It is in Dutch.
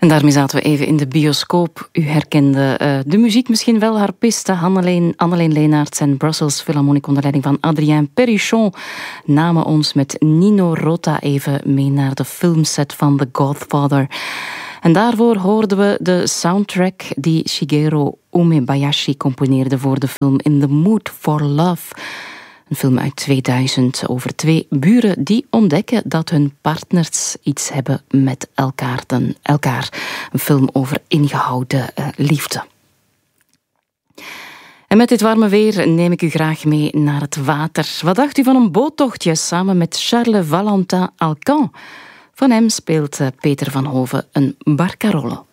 En daarmee zaten we even in de bioscoop. U herkende de muziek misschien wel, harpiste Anneleen Leenaerts en Brussels Philharmonic onder leiding van Adrien Perrichon namen ons met Nino Rota even mee naar de filmset van The Godfather. En daarvoor hoorden we de soundtrack die Shigeru Umebayashi componeerde voor de film In the Mood for Love. Een film uit 2000 over twee buren die ontdekken dat hun partners iets hebben met elkaar. Een film over ingehouden liefde. En met dit warme weer neem ik u graag mee naar het water. Wat dacht u van een boottochtje samen met Charles Valentin Alcan? Van hem speelt Peter van Hoven een barcarolle.